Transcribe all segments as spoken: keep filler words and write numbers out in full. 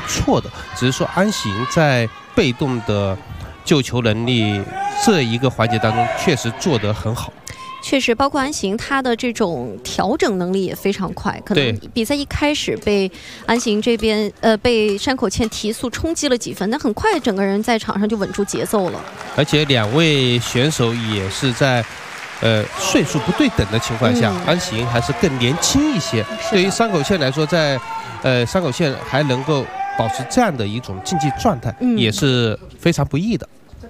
错的，只是说安行在被动的救球能力这一个环节当中确实做得很好。 确实，包括安行，他的这种调整能力也非常快。可能比赛一开始被安行这边呃被山口茜提速冲击了几分，但很快整个人在场上就稳住节奏了。 而且两位选手也是在呃岁数不对等的情况下，嗯、安行还是更年轻一些。对于山口茜来说，在呃山口茜还能够保持这样的一种竞技状态，嗯、也是非常不易的。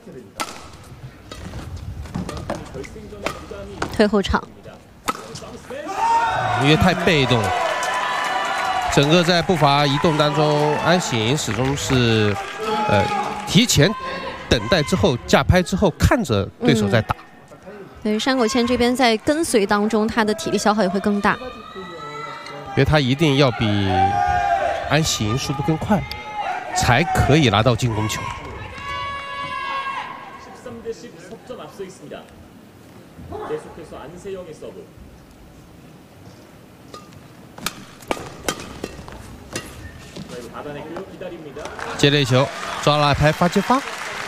退后场， 因为太被动了，整个在步伐移动当中，安行始终是呃提前等待之后架拍之后看着对手在打。 嗯、对，山口茜这边在跟随当中，他的体力消耗也会更大， 因为他一定要比安行速度更快，才可以拿到进攻球。接这球，抓拉拍发接发。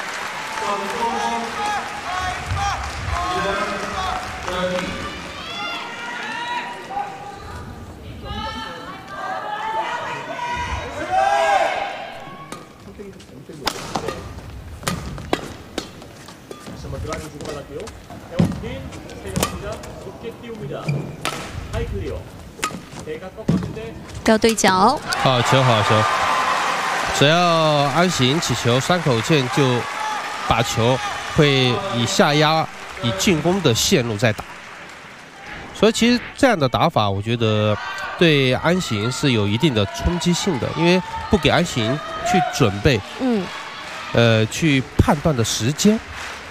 要对角， 好球好球！只要安行起球，山口茜就把球会以下压、以进攻的线路在打。所以其实这样的打法，我觉得对安行是有一定的冲击性的，因为不给安行去准备，嗯，呃，去判断的时间。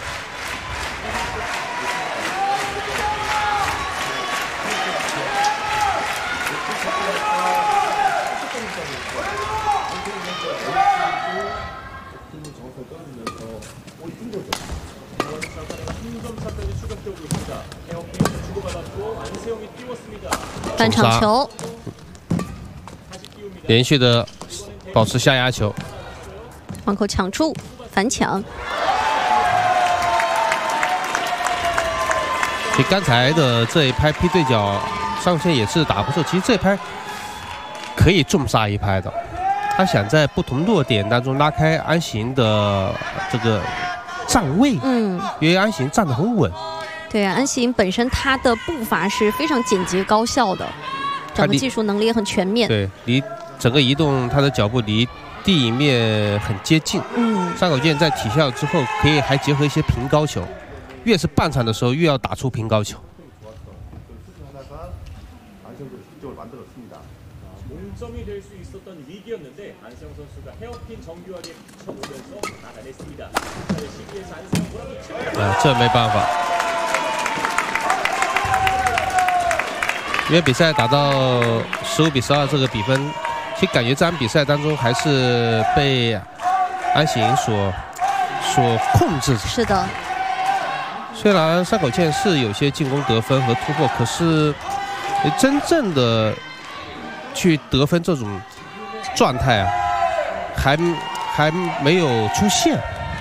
半场球， 连续的保持下压球， ฝั่口抢出反抢。 其实刚才的这一拍劈对角，山口茜也是打不错。其实这一拍可以重杀一拍的，他想在不同落点当中拉开安行的这个站位，嗯，因为安行站得很稳。 对啊，安行本身他的步伐是非常简洁高效的，整个技术能力也很全面。 对，离整个移动，他的脚步离地面很接近。嗯，山口茜在体校之后，可以还结合一些平高球，越是半场的时候，越要打出平高球。啊，这没办法。因为比赛打到十五比十二这个比分，其实感觉这场比赛当中还是被安行所所控制。 是的。 虽然山口茜是有些进攻得分和突破，可是真正的去得分这种状态啊，还还没有出现。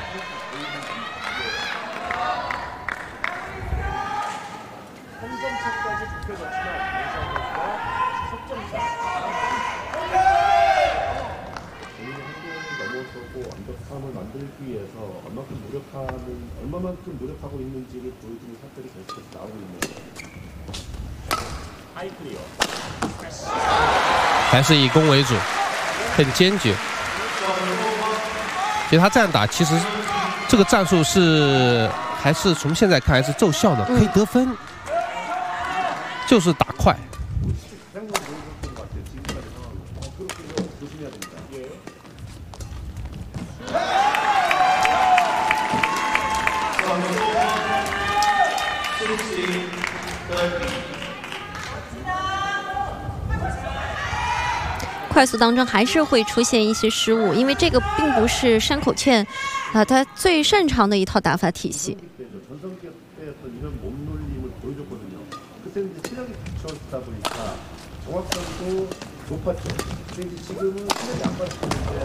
还是以攻为主，很坚决。其实他这样打，其实这个战术是还是从现在看还是奏效的，可以得分，就是打快。 快速当中还是会出现一些失误，因为这个并不是山口茜啊他最擅长的一套打法体系。